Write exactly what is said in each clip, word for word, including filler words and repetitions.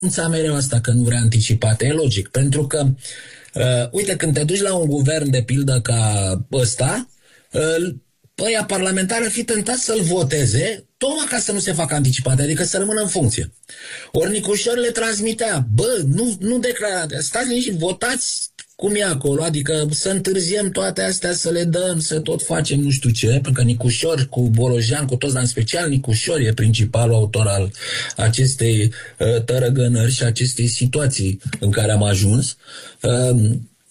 anunța mereu asta că nu vrea anticipate. E logic, pentru că, uh, uite, când te duci la un guvern de pildă ca ăsta, uh, ăia parlamentari ar fi tentat să-l voteze tocmai ca să nu se facă anticipate, adică să rămână în funcție. Ori Nicușor le transmitea, bă, nu, nu declarați, stați liniștiți, votați cum e acolo, adică să întârziem toate astea, să le dăm, să tot facem nu știu ce, pentru că Nicușor cu Bolojan, cu toți, dar în special Nicușor e principalul autor al acestei uh, tărăgănări și acestei situații în care am ajuns. Uh,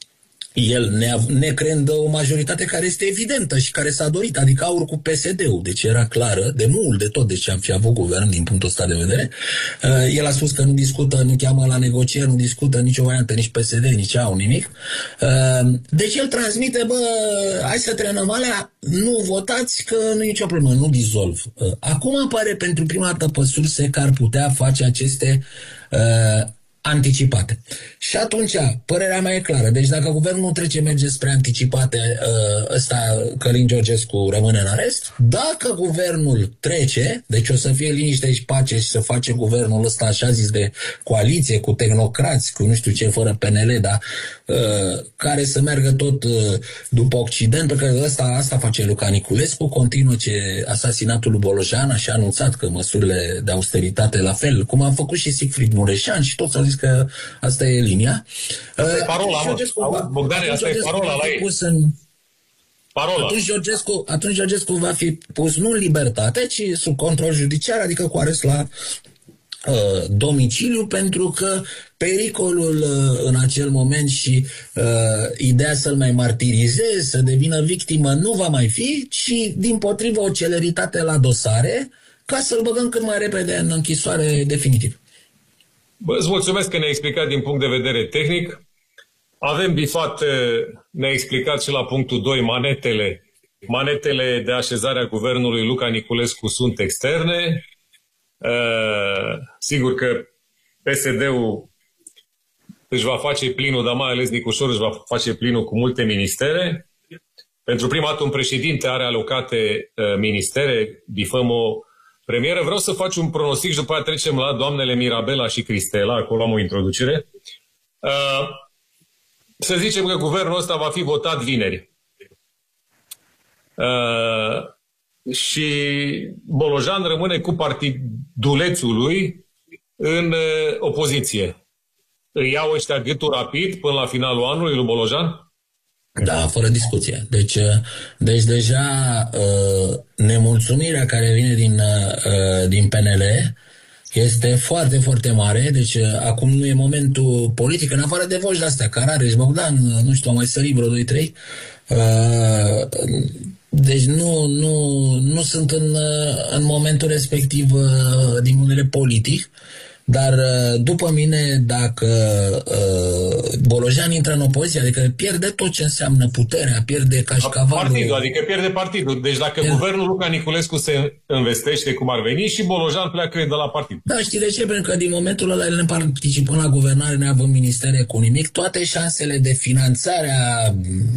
El ne, ne creând o majoritate care este evidentă și care s-a dorit, adică aur cu P S D-ul, deci era clară, de mult de tot, deci am fi avut guvern din punctul ăsta de vedere. Uh, el a spus că nu discută, nu cheamă la negocieri, nu discută nicio variantă, nici P S D, nici au nimic. Uh, deci el transmite, bă, hai să trenăm alea, nu votați că nu e nicio problemă, nu dizolv. Uh, acum apare pentru prima dată pe surse că ar putea face aceste uh, anticipate. Și atunci, părerea mea e clară. Deci dacă guvernul nu trece, merge spre anticipate, ăsta, Călin Georgescu rămâne în arest. Dacă guvernul trece, deci o să fie liniște și pace și să face guvernul ăsta așa zis de coaliție, cu tehnocrați, cu nu știu ce, fără P N L, dar care să meargă tot după Occident, pentru că ăsta, asta face Luca Niculescu, continuă ce asasinatul lui Bolojan, și a anunțat că măsurile de austeritate la fel, cum a făcut și Siegfried Mureșan și toți au zis că asta e linia. Asta e parola, mă. Bogdane, asta e parola la ei. În... Parola. Atunci Georgescu, atunci Georgescu va fi pus nu în libertate, ci sub control judiciar, adică cu arest la uh, domiciliu, pentru că pericolul uh, în acel moment și uh, ideea să-l mai martirizeze, să devină victimă, nu va mai fi, ci dimpotrivă o celeritate la dosare, ca să-l băgăm cât mai repede în închisoare definitiv. Bă, îți mulțumesc că ne-ai explicat din punct de vedere tehnic. Avem bifat, ne-a explicat și la punctul doi, manetele. Manetele de așezare a guvernului Luca Niculescu sunt externe. Uh, sigur că P S D-ul își va face plinul, dar mai ales Nicușor își va face plinul cu multe ministere. Pentru prima dată un președinte are alocate uh, ministere, bifăm o premieră. Vreau să faci un pronostic și după aceea trecem la doamnele Mirabela și Cristela, acolo am o introducere. Uh, să zicem că guvernul ăsta va fi votat vineri. Uh, și Bolojan rămâne cu partidulețul lui în uh, opoziție. Îi iau ăștia gâtul rapid până la finalul anului lui Bolojan? Da, fără discuție. Deci, deci deja uh, nemulțumirea care vine din, uh, din P N L este foarte, foarte mare. Deci uh, acum nu e momentul politic, în afară de voci de-astea, Carareș, Bogdan, nu știu, am mai sărit vreo doi trei. Uh, deci nu, nu, nu sunt în, în momentul respectiv uh, din punct de vedere politic. Dar după mine, dacă uh, Bolojan intră în opoziție, adică pierde tot ce înseamnă puterea, pierde cașcavalul. Partidul, adică pierde partidul. Deci dacă pierde. Guvernul Luca Niculescu se învestește cum ar veni și Bolojan pleacă de la partid. Da, știi de ce? Pentru că din momentul ăla el ne participăm la guvernare, neavând ministere cu nimic, toate șansele de finanțare a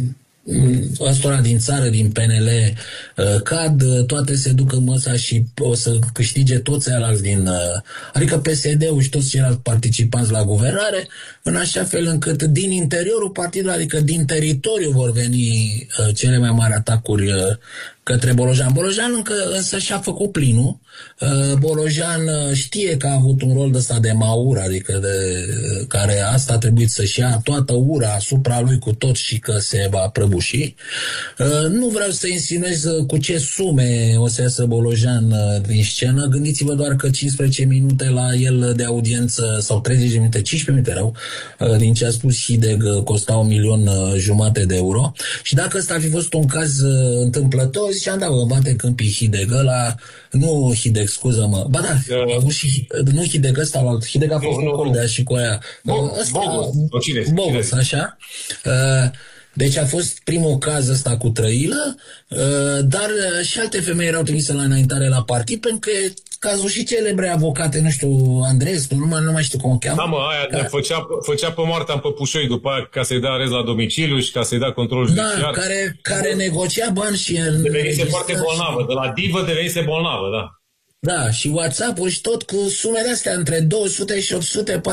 ăstora din țară, din P N L, cad, toate se duc în măsa și o să câștige toți ceilalți din, adică P S D-ul și toți ceilalți participanți la guvernare, în așa fel încât din interiorul partidului, adică din teritoriu vor veni cele mai mari atacuri către Bolojan. Bolojan încă însă și-a făcut plinul. Bolojan știe că a avut un rol de ăsta de maur, adică de, care asta a trebuit să-și ia toată ura asupra lui cu tot și că se va prăbuși. Nu vreau să insinuez cu ce sume o să iasă Bolojan din scenă. Gândiți-vă doar că cincisprezece minute la el de audiență, sau treizeci de minute, cincisprezece minute erau, din ce a spus Hideg, costa un milion jumate de euro. Și dacă ăsta ar fi fost un caz întâmplător, ziceam, da, bă, bate câmpii Hideg ăla, nu Hideg, scuză-mă, ba da, uh, avut și, nu Hideg ăsta, alt, Hideg a fost un Coldea și cu aia, ăsta, Bogus, așa, uh, deci a fost primul caz ăsta cu Trăilă, uh, dar și alte femei erau trimise la înaintare la partid, pentru că cazul și celebre avocate, nu știu, Andreescu, nu mai, nu mai știu cum o cheamă. Da, mă, aia ca... făcea, făcea pe moartea în Păpușoi după aia ca să-i dea arest la domiciliu și ca să-i dea control judiciar. Da, care, care negocia bani și... Devenise foarte bolnavă, de la divă devenise bolnavă, da. Da, și WhatsApp-uri și tot cu sume de astea între două sute și opt sute